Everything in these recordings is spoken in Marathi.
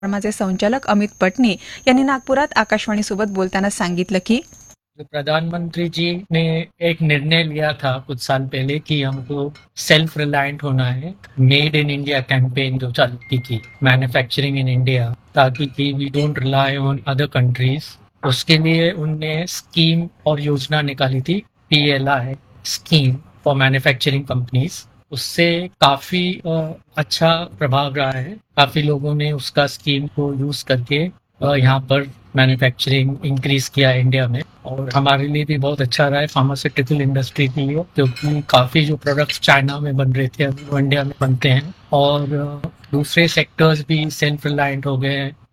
माझे संचालक अमित पटनी यांनी नागपुरात आकाशवाणीसोबत बोलताना सांगितलं की प्रधानमंत्री जी ने एक निर्णय लिया था कुछ साल पहले कि हमको सेल्फ रिलायंट होना है। मेड इन इंडिया कैंपेन जो चलती थी, मैन्युफैक्चरिंग इन इंडिया, ताकि कि we don't rely on other countries. उसके लिए उनने स्कीम और योजना निकाली थी, PLI scheme for manufacturing companies. उससे काफी अच्छा प्रभाव रहा है। काफी लोगों ने उसका स्कीम को यूज करके यहाँ पर मैन्युफैक्चरिंग इंक्रीज किया इंडिया में, और हमारे लिए भी बहुत अच्छा रहा है फार्मास्यूटिकल इंडस्ट्री के लिए, क्योंकि काफी जो प्रोडक्ट्स चाइना में बन रहे थे अभी वो इंडिया में बनते हैं, और दूसरे सेक्टर्स भी सेल्फ रिलायंट हो गए हैं।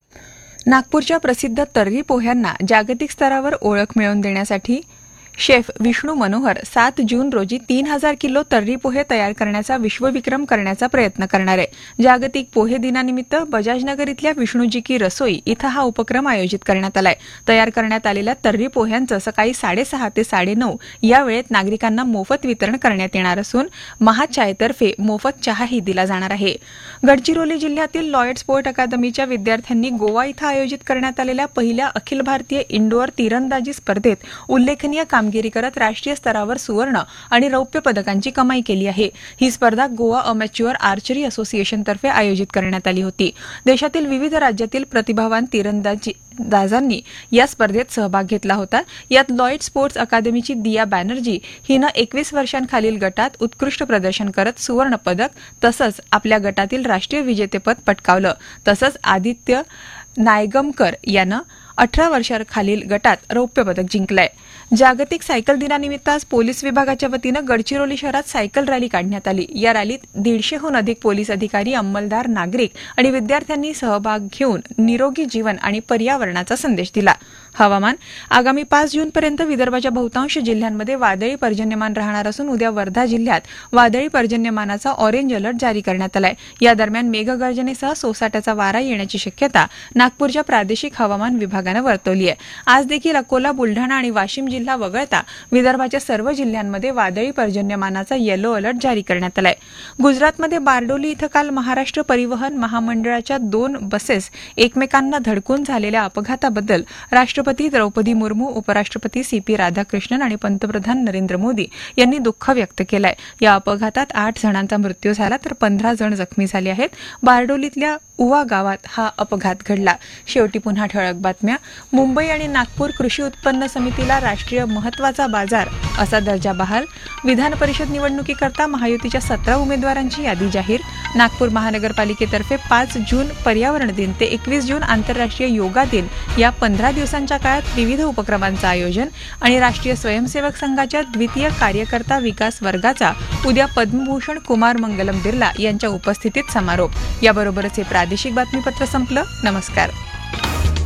नागपूरच्या प्रसिद्ध तर्री पोह्यांना जागतिक स्तरावर ओळख मिळवून देण्यासाठी शेफ विष्णू मनोहर 7 जून रोजी 3000 किलो तर्री पोहे तयार करण्याचा विश्वविक्रम करण्याचा प्रयत्न करणार आहे। जागतिक पोहे दिनानिमित्त बजाजनगर इथल्या विष्णूजी की रसोई इथं हा उपक्रम आयोजित करण्यात आलाय। तयार करण्यात आलेल्या तर्री पोह्यांचं सकाळी 6:30 ते 9:30 या वेळेत नागरिकांना मोफत वितरण करण्यात येणार असून महाचायतर्फे मोफत चहाही दिला जाणार आहे। गडचिरोली जिल्ह्यातील लॉयड स्पोर्ट अकादमीच्या विद्यार्थ्यांनी गोवा इथं आयोजित करण्यात आलेल्या पहिल्या अखिल भारतीय इंडोअर तीरंदाजी स्पर्धेत उल्लेखनीय कामगिरी करत राष्ट्रीय स्तरावर सुवर्ण आणि रौप्य पदकांची कमाई केली आहे। ही स्पर्धा गोवा अमॅच्युअर आर्चरी असोसिएशनतर्फे आयोजित करण्यात आली होती। देशातील विविध राज्यातील प्रतिभावान तीरंदाजांनी या स्पर्धेत सहभाग घेतला होता। यात लॉयड स्पोर्ट्स अकादमीची दिया बॅनर्जी हिनं 21 वर्षांखालील गटात उत्कृष्ट प्रदर्शन करत सुवर्ण पदक तसंच आपल्या गटातील राष्ट्रीय विजेतेपद पटकावलं। तसंच आदित्य नायगमकर यानं 18 वर्षांखालील गटात रौप्य पदक जिंकलंय। जागतिक सायकल दिनानिमित्त आज पोलीस विभागाच्या वतीनं गडचिरोली शहरात सायकल रॅली काढण्यात आली। या रॅलीत 150हून अधिक पोलीस अधिकारी, अंमलदार, नागरिक आणि विद्यार्थ्यांनी सहभाग घेऊन निरोगी जीवन आणि पर्यावरणाचा संदेश दिला। हवामान आगामी 5 जूनपर्यंत विदर्भाच्या बहुतांश जिल्ह्यांमध्ये वादळी पर्जन्यमान राहणार असून उद्या वर्धा जिल्ह्यात वादळी पर्जन्यमानाचा ऑरेंज अलर्ट जारी करण्यात आलाय। या दरम्यान मेघगर्जनेसह सोसाट्याचा वारा येण्याची शक्यता नागपूरच्या प्रादेशिक हवामान विभागानं वर्तवली आहे। आज देखील अकोला, बुलढाणा आणि वाशिम जिल्हा वगळता विदर्भाच्या सर्व जिल्ह्यांमध्ये वादळी पर्जन्यमानाचा येलो अलर्ट जारी करण्यात आलाय। गुजरातमध्ये बारडोली इथं काल महाराष्ट्र परिवहन महामंडळाच्या 2 बसेस एकमेकांना धडकून झालेल्या अपघाताबद्दल राष्ट्रपती द्रौपदी मुर्मू, उपराष्ट्रपती CP राधाकृष्णन आणि पंतप्रधान नरेंद्र मोदी यांनी दुःख व्यक्त केलंय। या अपघातात 8 जणांचा मृत्यू झाला तर 15 जण जखमी झाले आहेत। बारडोलीतल्या उवा गावात हा अपघात घडला। शेवटी पुन्हा ठळक बातम्या। मुंबई आणि नागपूर कृषी उत्पन्न समितीला राष्ट्रीय महत्वाचा बाजार असा दर्जा बहाल। विधान परिषद निवडणुकीकरता महायुतीच्या 17 उमेदवारांची यादी जाहीर। नागपूर महानगरपालिकेतर्फे 5 जून पर्यावरण दिन ते 21 जून आंतरराष्ट्रीय योगा दिन या 15 दिवसांच्या काळात विविध उपक्रमांचं आयोजन। आणि राष्ट्रीय स्वयंसेवक संघाच्या द्वितीय कार्यकर्ता विकास वर्गाचा उद्या पद्मभूषण कुमार मंगलम बिर्ला यांच्या उपस्थितीत समारोप। याबरोबरच हे प्रादेशिक बातमीपत्र संपलं। नमस्कार।